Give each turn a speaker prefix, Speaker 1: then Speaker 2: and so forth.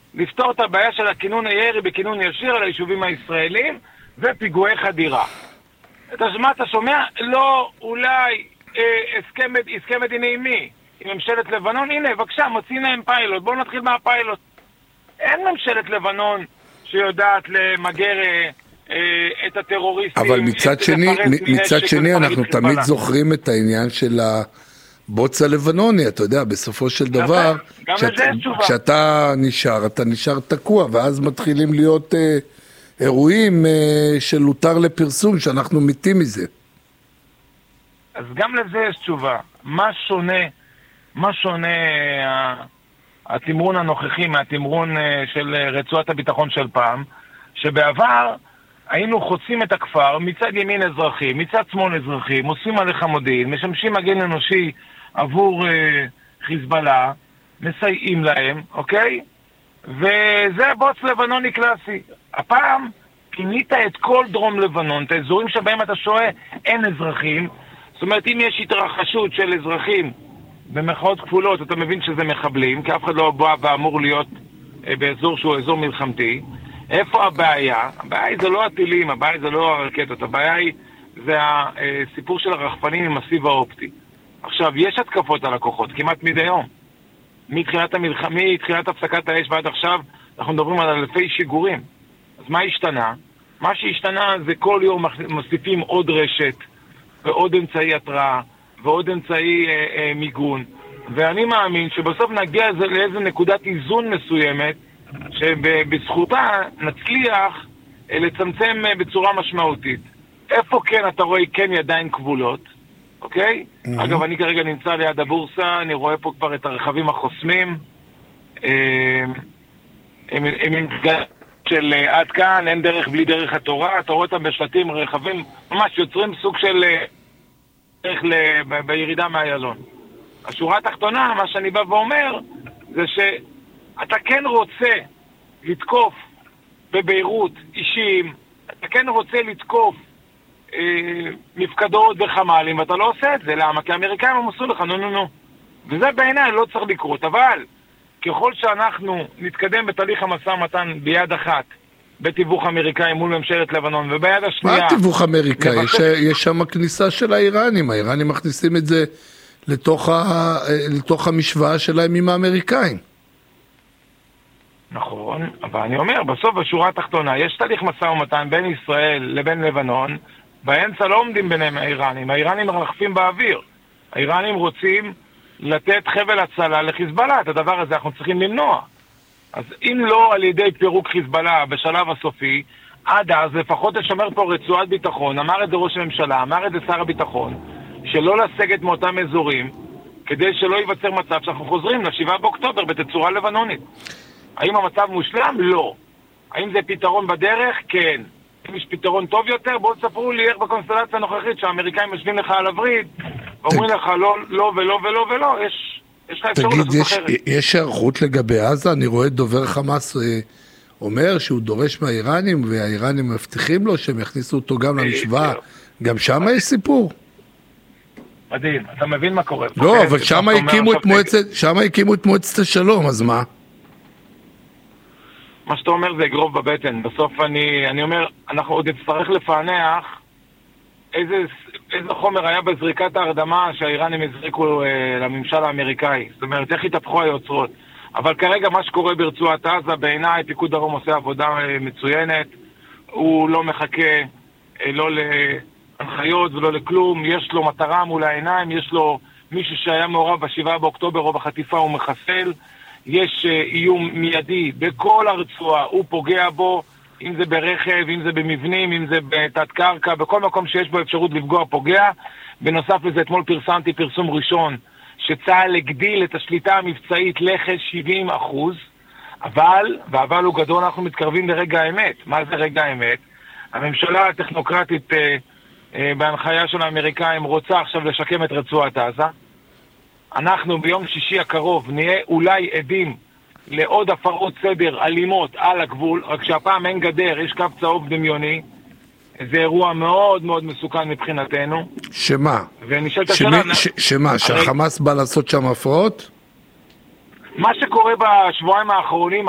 Speaker 1: לפתור את הבעיה של הכינון הירי בכינון ישיר על היישובים הישראלים ופיגועי חדירה. מה אתה שומע? לא, אולי הסכם מדיני עם ממשלת לבנון. הנה, בבקשה, מוצאים להם פיילוט. בואו נתחיל מהפיילוט. אין ממשלת לבנון שיודעת למגר את הטרוריסטים.
Speaker 2: אבל מצד שני אנחנו תמיד זוכרים את העניין של הבוץ הלבנוני. אתה יודע, בסופו של דבר, כשאתה נשאר תקוע, ואז מתחילים להיות אירועים של הותר לפרסום, שאנחנו מתים מזה.
Speaker 1: אז גם לזה יש תשובה. מה שונה התמרון הנוכחי מהתמרון של רצועת הביטחון של פעם, שבעבר היינו חוצים את הכפר מצד ימין אזרחי, מצד שמאל אזרחי, מוספים עליך מודיעין, משמשים מגן אנושי עבור חיזבאללה, מסייעים להם, אוקיי? וזה בוץ לבנוני קלאסי. הפעם פינית את כל דרום לבנון, את האזורים שבהם אתה שוהה, אין אזרחים. זאת אומרת, אם יש התרחשות של אזרחים במחאות כפולות, אתה מבין שזה מחבלים, כי אף אחד לא בא ואמור להיות באזור שהוא אזור מלחמתי. איפה הבעיה? הבעיה זה לא הטילים, הבעיה זה לא הרקטות, הבעיה זה הסיפור של הרחפנים עם הסיב האופטי. עכשיו, יש התקפות על הכוחות, כמעט מדי יום. מתחילת הפסקת האש ועד עכשיו, אנחנו מדברים על אלפי שיגורים. אז מה השתנה? מה שהשתנה זה כל יום מוסיפים עוד רשת, ועוד אמצעי התראה, ועוד אמצעי מיגון. ואני מאמין שבסוף נגיע לאיזה נקודת איזון מסוימת, שבזכותה נצליח לצמצם בצורה משמעותית. איפה כן אתה רואה כן ידיים כבולות, אוקיי? אגב, אני כרגע נמצא ליד הבורסה, אני רואה פה כבר את הרכבים החוסמים, הם של עד כאן, אין דרך בלי דרך התורה, אתה רואה אותם בשלטים רכבים, ממש יוצרים סוג של דרך בירידה מהיילון. השורה התחתונה, מה שאני בא ואומר, זה שאתה כן רוצה לתקוף בביירות אישים, אתה כן רוצה לתקוף מפקדות וחמ"לים, ואתה לא עושה את זה. למה? כי האמריקאים הם עשו לך, נו. וזה בעיניי לא צריך לקרות. אבל ככל שאנחנו נתקדם בתהליך המשא ומתן ביד אחת, בתיווך אמריקאי מול ממשלת לבנון, וביד השנייה...
Speaker 2: מה תיווך אמריקאי? יש שם כניסה של האיראנים. האיראנים מכניסים את זה לתוך המשוואה שלהם עם האמריקאים.
Speaker 1: נכון, אבל אני אומר, בסוף בשורה התחתונה, יש תהליך משא ומתן בין ישראל לבין לבנון, באמצע לא עומדים ביניהם האיראנים. האיראנים מרחפים באוויר. האיראנים רוצים לתת חבל הצלה לחיזבאללה. את הדבר הזה אנחנו צריכים למנוע. אז אם לא על ידי פירוק חיזבאללה בשלב הסופי, עד אז לפחות לשמר פה רצועת ביטחון. אמר את זה ראש הממשלה, אמר את זה שר הביטחון, שלא לסגת מאותם אזורים, כדי שלא ייווצר מצב שאנחנו חוזרים ל7 באוקטובר בתצורה לבנונית. האם המצב מושלם? לא. האם זה פתרון בדרך? כן. אם יש פתרון טוב יותר, בואו תספרו לי איך בקונסטלציה הנוכחית שהאמריקאים משווים לך על הברית, ואומרים לך לא ולא, יש לך אפשרות לעשות אחרת.
Speaker 2: תגיד, יש הערכות לגבי עזה? אני רואה דובר חמאס אומר שהוא דורש מהאיראנים, והאיראנים מבטיחים לו שהם יכניסו אותו גם למשוואה. גם שם יש סיפור.
Speaker 1: מדהים, אתה מבין מה קורה.
Speaker 2: לא, אבל שם הקימו את מועצת השלום, אז מה?
Speaker 1: מה שאתה אומר זה אגרוף בבטן. בסוף אני אומר, אנחנו עוד נצטרך לפענח איזה חומר היה בזריקת ההרדמה שהאיראנים הזריקו לממשל האמריקאי. זאת אומרת, איך התהפכו היוצרות. אבל כרגע מה שקורה ברצועת עזה, בעיניי פיקוד דרום עושה עבודה מצוינת. הוא לא מחכה לא להנחיות ולא לכלום. יש לו מטרה מול העיניים, יש לו מישהו שהיה מעורב ב7 באוקטובר או בחטיפה, הוא מחסל. יש איום מיידי בכל הרצועה, הוא פוגע בו, אם זה ברכב, אם זה במבנים, אם זה בתת קרקע, בכל מקום שיש בו אפשרות לפגוע פוגע. בנוסף לזה, אתמול פרסמתי פרסום ראשון, שצה"ל הגדיל את השליטה המבצעית לכ-70%, אבל הוא גדול, אנחנו מתקרבים לרגע האמת. מה זה רגע האמת? הממשלה הטכנוקרטית בהנחיה של האמריקאים רוצה עכשיו לשקם את רצועת עזה. אנחנו ביום שישי הקרוב נהיה אולי עדים לעוד הפרות סדר אלימות על הגבול, רק שהפעם אין גדר, יש קו צהוב דמיוני. זה אירוע מאוד מאוד מסוכן מבחינתנו.
Speaker 2: שמה?
Speaker 1: ונשאלת השאלה...
Speaker 2: שמה? שהחמאס בא לעשות שם הפרעות?
Speaker 1: מה שקורה בשבועיים האחרונים,